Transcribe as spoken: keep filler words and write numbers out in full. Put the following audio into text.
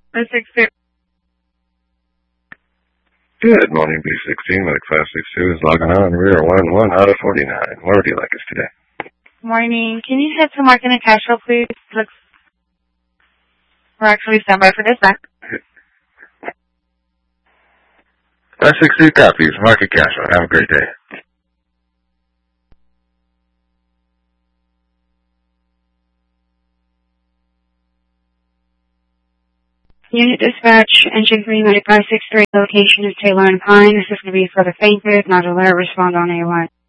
five six two. Good morning, B sixteen, Medic five six two is logging on, rear one one out of forty-nine. Where would you like us today? Morning. Can you head to Market and Castro, please? Looks, we're actually standby for dispatch. five six two copies, Market Castro. Have a great day. Unit dispatch, engine three, Medic five six three, location is Taylor and Pine. This is going to be for the fainted, not alert, respond on A one.